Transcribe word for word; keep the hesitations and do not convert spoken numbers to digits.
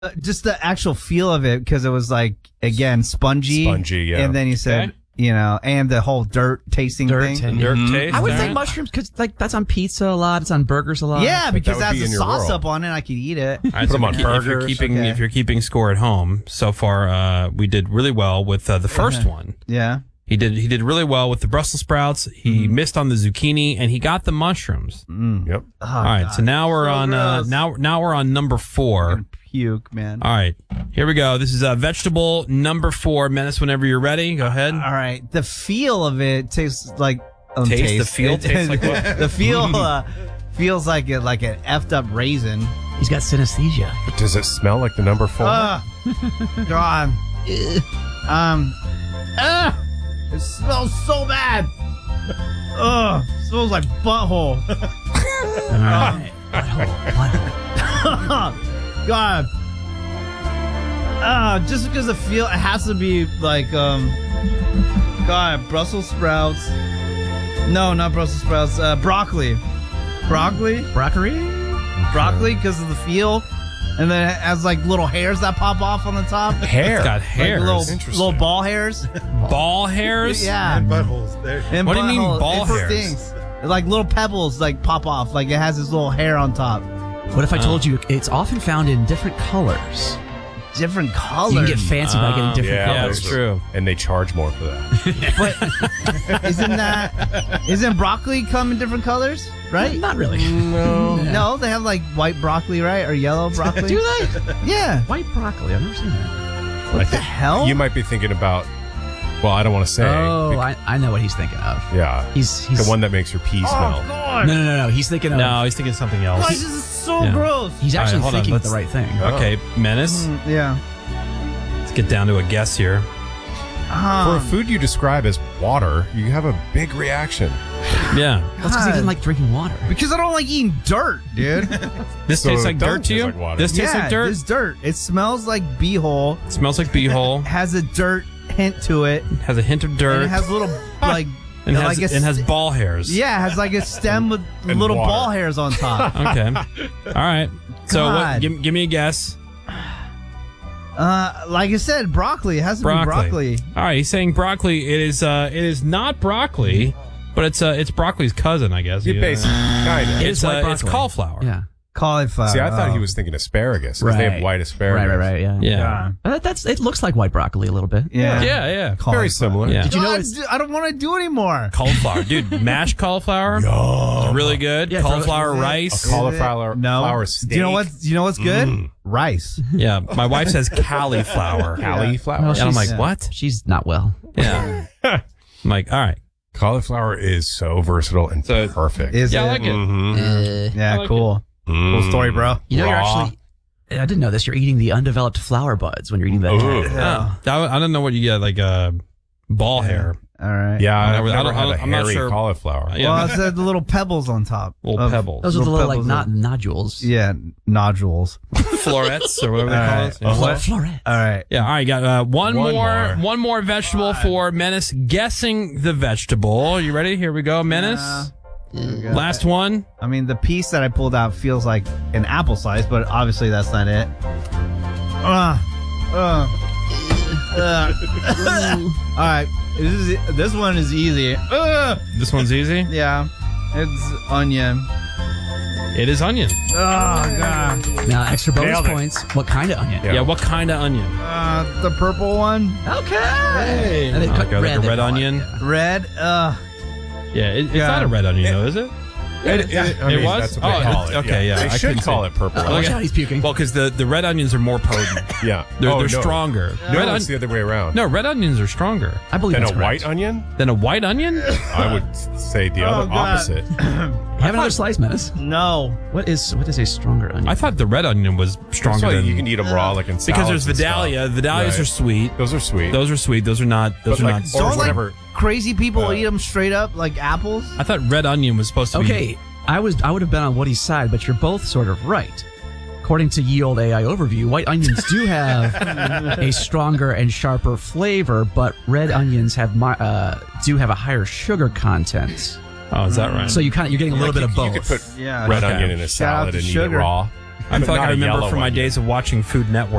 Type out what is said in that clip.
Uh, just the actual feel of it, because it was like, again, spongy. Spongy, yeah. And then he said, Okay. you know, and the whole dirt tasting Dirt thing. and- Dirt Mhm. taste. I would all say right. mushrooms because like that's on pizza a lot. It's on burgers a lot. Yeah, because that would that's be a in your sauce world. up on it. I could eat it. All right, Put so them if on you're- If you're burgers. keeping Okay. if you're keeping score at home, so far uh, we did really well with uh, the first one. Yeah. He did he did really well with the Brussels sprouts. He Mm-hmm. missed on the zucchini, and he got the mushrooms. Yep. Oh, All right, God. so now we're So on uh, gross. now now we're on number four. Puke, man. All right, here we go. This is uh, vegetable number four. Menace, whenever you're ready, go ahead. All right. The feel of it tastes like um, Taste? The taste. feel It- tastes like what? The feel uh, feels like it, like an effed up raisin. He's got synesthesia. But does it smell like the number four? Ugh. God. um. Ugh. It smells so bad. Ugh. It smells like butthole. All right. God. Uh, just because the feel, it has to be like, um, God, Brussels sprouts. No, not Brussels sprouts. Uh, broccoli. Broccoli? Broccoli? Broccoli because of the feel. And then it has like little hairs that pop off on the top. Hair. It's got Like hairs. little, Interesting. little ball hairs. Ball hairs. Yeah. And buttholes. There. And What do you mean butthole- ball it hairs? stinks. Like little pebbles like pop off. Like it has this little hair on top. What if I told you it's often found in different colors? Different colors. You can get fancy by getting different yeah, Yeah, colors. it's true. And they charge more for that. But isn't that isn't broccoli come in different colors, right? Not really. No. No, they have like white broccoli, right, or yellow broccoli. Do they? Yeah. White broccoli. I've never seen that. What the hell? You might be thinking about, well, I don't want to say. Oh, bec- I, I know what he's thinking of. yeah. He's he's The one that makes your pee Oh smell. God! No, no, no, no. He's thinking of. No, he's thinking something else. Gosh, this is so Yeah. gross. He's All right, actually hold on, thinking of the let's- right thing. Oh. Okay, Menace. Mm, yeah. Let's get down to a guess here. For Um, a food you describe as water, you have a big reaction. Yeah. That's because he doesn't like drinking water. because I don't like eating dirt, dude. This So tastes it like does dirt to taste you? like water. This tastes yeah, like dirt? It's dirt. It smells like beehole. It smells like beehole. Has a dirt hint to it. Has a hint of And dirt. it has little like and like has, a and has st- ball hairs. yeah, it has like a stem with And little water. ball hairs on top. Okay. All right. So what, God. give, give me a guess. uh, like I said, broccoli. It has to Broccoli. be broccoli. All right. He's saying broccoli. It is. Uh. It is not broccoli, but it's. Uh. It's broccoli's cousin, I guess. You Yeah. basically kind of. It It's. is white Uh, it's broccoli. cauliflower. Yeah. Cauliflower. See, I thought oh. he was thinking asparagus. 'Cause They have Right. white asparagus. Right, right, right. Yeah. Yeah. Yeah. Uh, that's it. Looks like white broccoli a little bit. Yeah. Yeah. Yeah. Very Cauliflower. similar. Yeah. Did you know God, it's I don't want to do anymore. Cauliflower, dude. Mashed cauliflower. It's really good. Yeah, cauliflower throw- rice. A cauliflower No. flour Do you know steak. what? Do you know what's good? Mm. Rice. Yeah. My wife says cauliflower. Cauliflower. Well, And I'm like, she's- what? She's not well. Yeah. I'm like, all right. Cauliflower is so versatile and So- perfect. Is Yeah, it? I like it. Mhm. Uh, Yeah, I like cool. Cool story, bro. you know, you're Raw. actually. I didn't know this. You're eating the undeveloped flower buds when you're eating that. Ooh. Yeah. Oh, I don't know what you get, like uh, ball hair. All right. Yeah, I I've never- I never don't- I had don't- a I'm not hairy sure. cauliflower. Yeah. Well, it's the little pebbles on top. Little of- pebbles. Those are the Little little like pebbles not of- nodules. Yeah, nodules. Florets or whatever they All call right. it. Yeah. Uh, what? Floret. All right. Yeah, all right, got uh, one, One more, more. one more vegetable for Menace guessing the vegetable. You ready? Here we go, Menace. Yeah. Last one. I mean, the piece that I pulled out feels like an apple slice, but obviously that's not it. Uh, uh, uh. All right. This, is, this one is easy. Uh, This one's easy. yeah. It's onion. It is onion. Oh, God. Now, extra bonus Nailed it. points. What kind of onion? Yeah. Yeah, what kind of onion? Uh, the purple one. Okay. And they Oh, put okay, like a red, red in it. onion? Yeah. Red. Uh, Yeah, it, it's Yeah. not a red onion, though, is it? It, it, I It mean, was? That's what they Oh, call it. okay, yeah, They I should couldn't call see. it purple. Watch out, he's puking. Well, because the, the red onions are more potent. yeah. They're, oh, they're no. stronger. No, red it's on- the other way around. no, red onions are stronger I believe Than a that's correct. white onion? than a white onion. I would say the other Oh, God. opposite. Have another slice, Menace. no. What is what is a stronger onion? I thought the red onion was That's stronger why than you can eat them raw, like in because there's salads and stuff. Vidalia. Vidalias Right. are sweet. Those are sweet. Those are sweet. Those are not. Those But are like- not. or Don't like whatever. crazy people Uh, eat them straight up like apples. I thought red onion was supposed to be. Okay, I was I would have been on Woody's side, but you're both sort of right. According to Ye Olde A I Overview, white onions do have a stronger and sharper flavor, but red onions have mi- uh, do have a higher sugar content. Oh, is that right? So you kind of you're getting a little Like bit you, of both. You could put Yeah. red Okay. onion in a Shout out salad to and eat it sugar. raw. I feel like not I a remember yellow from my onion. days of watching Food Network.